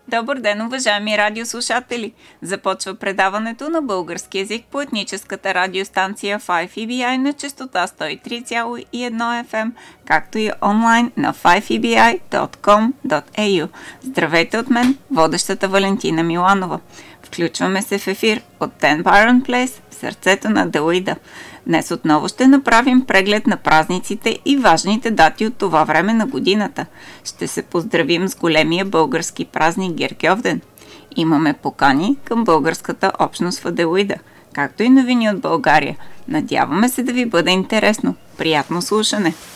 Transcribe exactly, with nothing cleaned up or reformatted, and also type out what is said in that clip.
Добър ден, уважаеми радиослушатели! Започва предаването на български език по етническата радиостанция файв и би ай на честота сто и три цяло и едно еф ем, както и онлайн на файв и би ай точка ком точка ей ю. Здравейте от мен, водещата Валентина Миланова. Включваме се в ефир от Ten Byron Place в сърцето на Делуида. Днес отново ще направим преглед на празниците и важните дати от това време на годината. Ще се поздравим с големия български празник Гергьовден. Имаме покани към българската общност в Аделуида, както и новини от България. Надяваме се да ви бъде интересно. Приятно слушане!